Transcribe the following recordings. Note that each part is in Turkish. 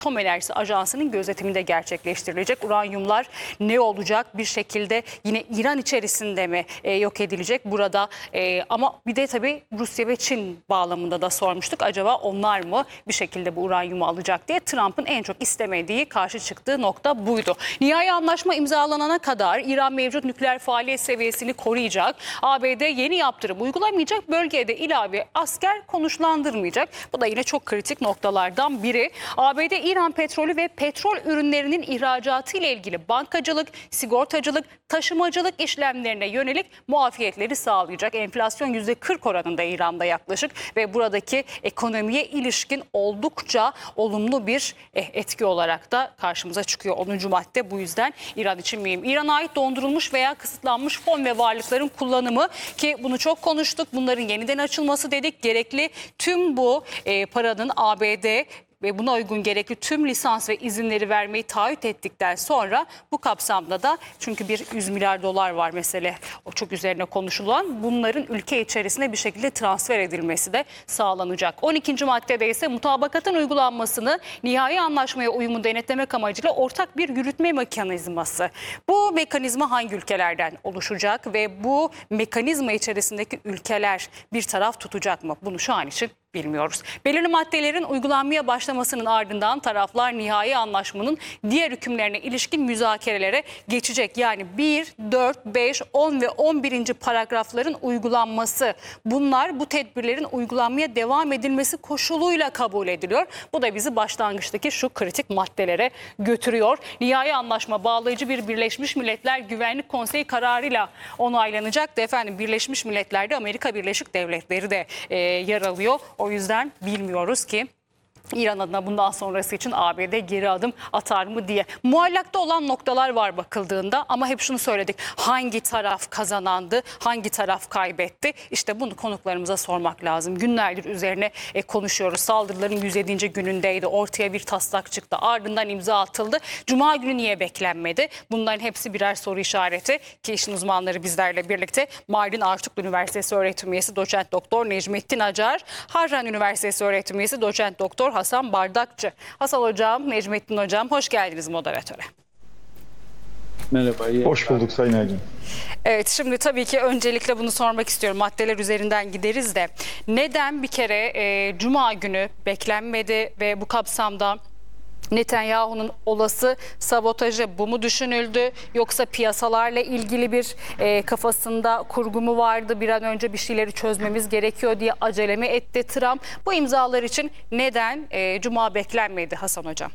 Atom Enerjisi Ajansı'nın gözetiminde gerçekleştirilecek. Uranyumlar ne olacak? Bir şekilde yine İran içerisinde mi yok edilecek burada? Ama bir de tabii Rusya ve Çin bağlamında da sormuştuk. Acaba onlar mı bir şekilde bu uranyumu alacak diye. Trump'ın en çok istemediği, karşı çıktığı nokta buydu. Nihai anlaşma imzalanana kadar İran mevcut nükleer faaliyet seviyesini koruyacak. ABD yeni yaptırım uygulamayacak. Bölgede ilave asker konuşlandırmayacak. Bu da yine çok kritik noktalardan biri. ABD İran petrolü ve petrol ürünlerinin ihracatı ile ilgili bankacılık, sigortacılık, taşımacılık işlemlerine yönelik muafiyetleri sağlayacak. Enflasyon %40 oranında İran'da yaklaşık ve buradaki ekonomiye ilişkin oldukça olumlu bir etki olarak da karşımıza çıkıyor. 10. madde bu yüzden İran için mühim. İran'a ait dondurulmuş veya kısıtlanmış fon ve varlıkların kullanımı, ki bunu çok konuştuk. Bunların yeniden açılması dedik. Gerekli tüm bu paranın ABD ve buna uygun gerekli tüm lisans ve izinleri vermeyi taahhüt ettikten sonra bu kapsamda da, çünkü bir 100 milyar dolar var mesele, o çok üzerine konuşulan, bunların ülke içerisine bir şekilde transfer edilmesi de sağlanacak. 12. maddede ise mutabakatın uygulanmasını nihai anlaşmaya uyumu denetlemek amacıyla ortak bir yürütme mekanizması. Bu mekanizma hangi ülkelerden oluşacak ve bu mekanizma içerisindeki ülkeler bir taraf tutacak mı? Bunu şu an için bilmiyoruz. Belirli maddelerin uygulanmaya başlamasının ardından taraflar nihai anlaşmanın diğer hükümlerine ilişkin müzakerelere geçecek. Yani 1, 4, 5, 10 ve 11. paragrafların uygulanması. Bunlar bu tedbirlerin uygulanmaya devam edilmesi koşuluyla kabul ediliyor. Bu da bizi başlangıçtaki şu kritik maddelere götürüyor. Nihai anlaşma bağlayıcı bir Birleşmiş Milletler Güvenlik Konseyi kararıyla onaylanacaktı. Efendim, Birleşmiş Milletler'de Amerika Birleşik Devletleri de yer alıyor. O yüzden bilmiyoruz ki İran adına bundan sonrası için ABD geri adım atar mı diye. Muallakta olan noktalar var bakıldığında, ama hep şunu söyledik. Hangi taraf kazanandı, hangi taraf kaybetti? İşte bunu konuklarımıza sormak lazım. Günlerdir üzerine konuşuyoruz. Saldırıların 107. günündeydi. Ortaya bir taslak çıktı. Ardından imza atıldı. Cuma günü niye beklenmedi? Bunların hepsi birer soru işareti, ki işin uzmanları bizlerle birlikte. Mardin Artuklu Üniversitesi öğretim üyesi doçent doktor Necmettin Acar, Harran Üniversitesi öğretim üyesi doçent doktor Hasan Bardakçı. Hasan Hocam, Necmettin Hocam, hoş geldiniz moderatöre. Merhaba. Hoş bulduk Sayın Aydın. Evet, şimdi tabii ki öncelikle bunu sormak istiyorum. Maddeler üzerinden gideriz de. Neden bir kere Cuma günü beklenmedi ve bu kapsamda Netanyahu'nun olası sabotajı bu mu düşünüldü? Yoksa piyasalarla ilgili bir kafasında kurgu mu vardı? Bir an önce bir şeyleri çözmemiz gerekiyor diye acele mi etti Trump? Bu imzalar için neden Cuma beklenmedi Hasan Hocam?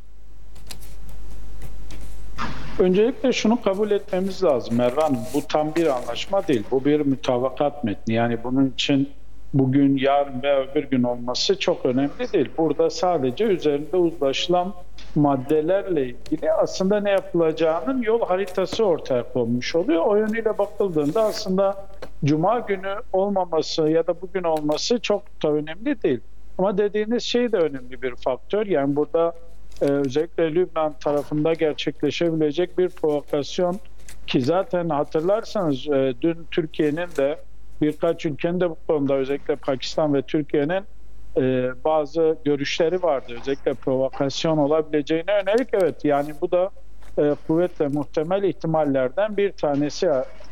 Öncelikle şunu kabul etmemiz lazım Mervan. Bu tam bir anlaşma değil. Bu bir mütabakat metni. Yani bunun için bugün, yarın ve öbür gün olması çok önemli değil. Burada sadece üzerinde uzlaşılan maddelerle ilgili aslında ne yapılacağının yol haritası ortaya konmuş oluyor. O yönüyle bakıldığında aslında Cuma günü olmaması ya da bugün olması çok da önemli değil. Ama dediğiniz şey de önemli bir faktör. Yani burada özellikle Lübnan tarafında gerçekleşebilecek bir provokasyon, ki zaten hatırlarsanız dün Türkiye'nin de birkaç ülkenin de bu konuda, özellikle Pakistan ve Türkiye'nin bazı görüşleri vardı. Özellikle provokasyon olabileceğine yönelik. Evet, yani bu da kuvvetle muhtemel ihtimallerden bir tanesi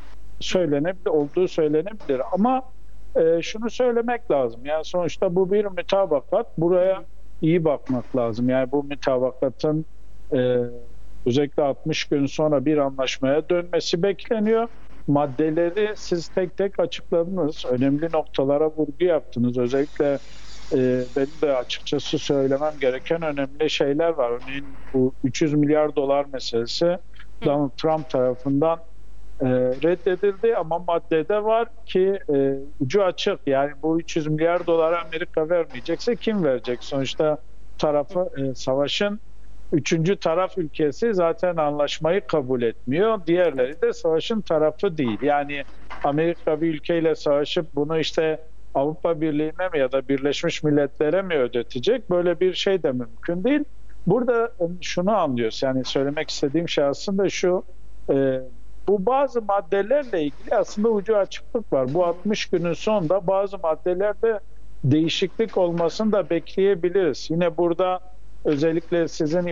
olduğu söylenebilir. Ama şunu söylemek lazım. Yani sonuçta bu bir mütabakat. Buraya iyi bakmak lazım. Yani bu mütabakatın özellikle 60 gün sonra bir anlaşmaya dönmesi bekleniyor. Maddeleri siz tek tek açıkladınız. Önemli noktalara vurgu yaptınız. Özellikle benim de açıkçası söylemem gereken önemli şeyler var. Örneğin bu 300 milyar dolar meselesi Donald Trump tarafından reddedildi, ama maddede var ki ucu açık. Yani bu 300 milyar doları Amerika vermeyecekse kim verecek? Sonuçta savaşın 3. taraf ülkesi zaten anlaşmayı kabul etmiyor. Diğerleri de savaşın tarafı değil. Yani Amerika bir ülkeyle savaşıp bunu işte Avrupa Birliği'ne mi ya da Birleşmiş Milletler'e mi ödetecek? Böyle bir şey de mümkün değil. Burada şunu anlıyoruz. Yani söylemek istediğim şey aslında şu: bu bazı maddelerle ilgili aslında ucu açıklık var. Bu 60 günün sonunda bazı maddelerde değişiklik olmasını da bekleyebiliriz. Yine burada özellikle sizin